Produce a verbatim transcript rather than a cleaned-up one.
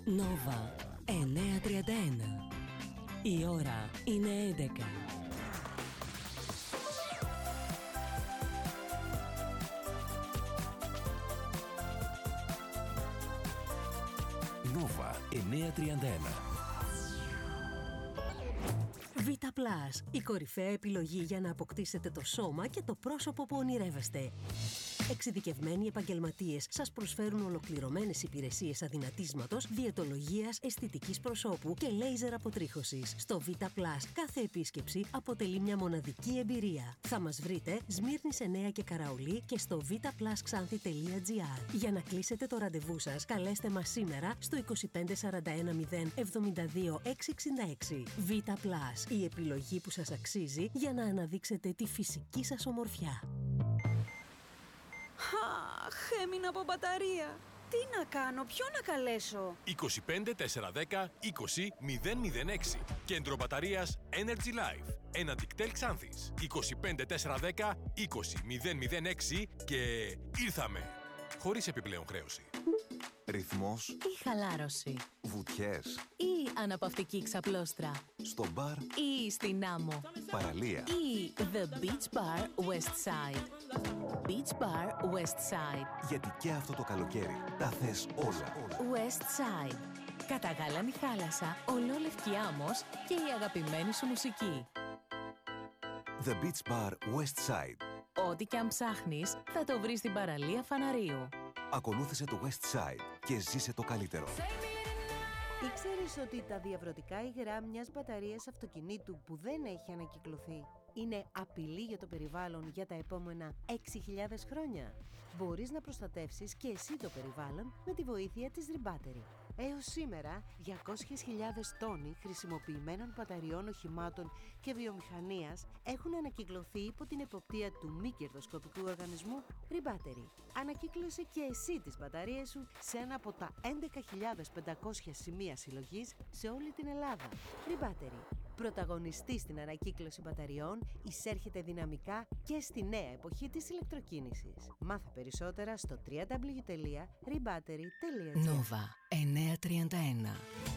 Νόβα εννιακόσια τριάντα ένα. Η ώρα είναι έντεκα. Νόβα εννιακόσια τριάντα ένα. Β+, η κορυφαία επιλογή για να αποκτήσετε το σώμα και το πρόσωπο που ονειρεύεστε. Εξειδικευμένοι επαγγελματίες σας προσφέρουν ολοκληρωμένες υπηρεσίες αδυνατίσματος, διαιτολογίας, αισθητικής προσώπου και λέιζερ αποτρίχωσης. Στο Β+, κάθε επίσκεψη αποτελεί μια μοναδική εμπειρία. Θα μας βρείτε Σμύρνης εννέα και Καραολί και στο βπλασξάνθη τελεία τζι άρ. Για να κλείσετε το ραντεβού σας, καλέστε μας σήμερα στο είκοσι πέντε σαράντα ένα μηδέν εβδομήντα δύο εξακόσια εξήντα έξι. Β+, η επιλογή που σας αξίζει για να αναδείξετε τη φυσική σας ομορφιά. Αχ, έμεινα από μπαταρία. Τι να κάνω, ποιο να καλέσω? είκοσι πέντε τετρακόσια δέκα είκοσι μηδέν μηδέν έξι. Κέντρο μπαταρίας Energy Life. Ένα δικτέλ Ξάνθης. είκοσι πέντε τετρακόσια δέκα είκοσι μηδέν μηδέν έξι και ήρθαμε. Χωρίς επιπλέον χρέωση. Ρυθμός ή χαλάρωση. Βουτιές Ή αναπαυτική ξαπλώστρα. στο μπαρ Ή στην άμμο. παραλία. Ή The Beach Bar West Side. Beach Bar West Side. Γιατί και αυτό το καλοκαίρι τα θες όλα. West Side. Καταγάλανη θάλασσα, ολόλευκη άμμος και η αγαπημένη σου μουσική. The Beach Bar West Side. Ό,τι και αν ψάχνεις, θα το βρεις στην παραλία Φαναρίου. Ακολούθησε το West Side και ζήσε το καλύτερο. Ήξερες ότι τα διαβρωτικά υγρά μιας μπαταρίας αυτοκινήτου που δεν έχει ανακυκλωθεί είναι απειλή για το περιβάλλον για τα επόμενα έξι χιλιάδες χρόνια? Μπορείς να προστατεύσεις και εσύ το περιβάλλον με τη βοήθεια της Rebattery. Έως σήμερα, διακόσιες χιλιάδες τόνοι χρησιμοποιημένων μπαταριών οχημάτων και βιομηχανίας έχουν ανακυκλωθεί υπό την εποπτεία του μη κερδοσκοπικού οργανισμού Rebattery. Ανακύκλωσε και εσύ τις μπαταρίες σου σε ένα από τα έντεκα χιλιάδες πεντακόσια σημεία συλλογής σε όλη την Ελλάδα. Rebattery. Πρωταγωνιστής στην ανακύκλωση μπαταριών, εισέρχεται δυναμικά και στη νέα εποχή της ηλεκτροκίνησης. Μάθε περισσότερα στο double-u double-u double-u τελεία rebattery τελεία gr. Νόβα εννιακόσια τριάντα ένα.